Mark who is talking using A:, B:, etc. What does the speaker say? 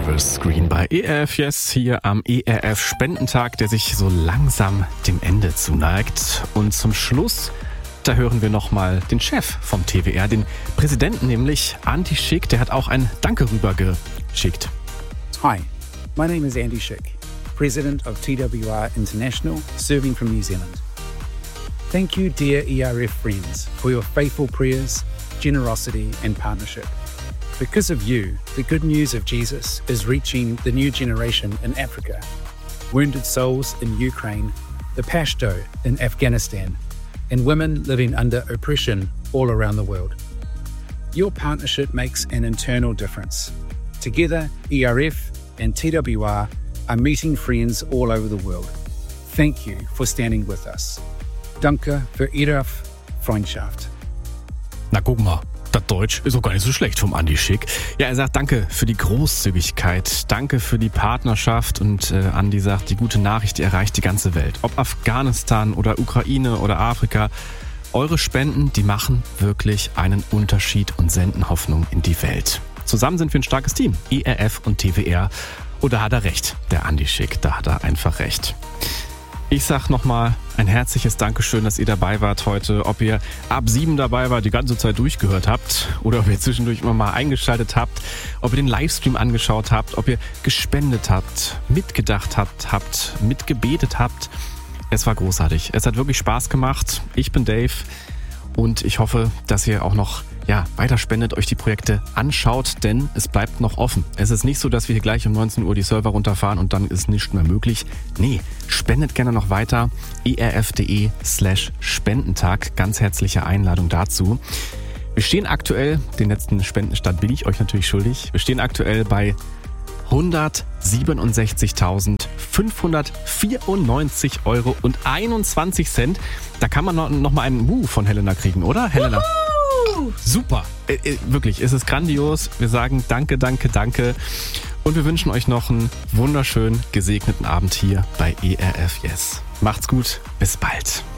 A: Travis Green bei ERF Yes hier am ERF Spendentag, der sich so langsam dem Ende zuneigt. Und zum Schluss, da hören wir nochmal den Chef vom TWR, den Präsidenten nämlich, Andy Schick, der hat auch ein Danke rübergeschickt.
B: Hi, my name is Andy Schick, President of TWR International, serving from New Zealand. Thank you, dear ERF friends, for your faithful prayers, generosity and partnership. Because of you, the good news of Jesus is reaching the new generation in Africa, wounded souls in Ukraine, the Pashto in Afghanistan, and women living under oppression all around the world. Your partnership makes an internal difference. Together, ERF and TWR are meeting friends all over the world. Thank you for standing with us. Danke für Ihre Freundschaft.
A: Na guck mal, das Deutsch ist auch gar nicht so schlecht vom Andy Schick. Ja, er sagt danke für die Großzügigkeit, danke für die Partnerschaft und Andy sagt, die gute Nachricht, die erreicht die ganze Welt. Ob Afghanistan oder Ukraine oder Afrika, eure Spenden, die machen wirklich einen Unterschied und senden Hoffnung in die Welt. Zusammen sind wir ein starkes Team, ERF und TWR. Oder hat er recht, der Andy Schick, da hat er einfach recht. Ich sag nochmal ein herzliches Dankeschön, dass ihr dabei wart heute. Ob ihr ab 7 dabei wart, die ganze Zeit durchgehört habt oder ob ihr zwischendurch immer mal eingeschaltet habt, ob ihr den Livestream angeschaut habt, ob ihr gespendet habt, mitgedacht habt, mitgebetet habt. Es war großartig. Es hat wirklich Spaß gemacht. Ich bin Dave und ich hoffe, dass ihr auch noch weiter spendet, euch die Projekte anschaut, denn es bleibt noch offen. Es ist nicht so, dass wir hier gleich um 19 Uhr die Server runterfahren und dann ist nichts mehr möglich. Nee, spendet gerne noch weiter. erf.de/Spendentag. Ganz herzliche Einladung dazu. Wir stehen aktuell, den letzten Spendenstand bin ich euch natürlich schuldig, wir stehen aktuell bei 167.594,21 Euro. Da kann man noch mal einen Woo von Helena kriegen, oder? Helena? Super, wirklich, es ist grandios. Wir sagen danke, danke, danke und wir wünschen euch noch einen wunderschönen, gesegneten Abend hier bei ERF Yes. Macht's gut, bis bald.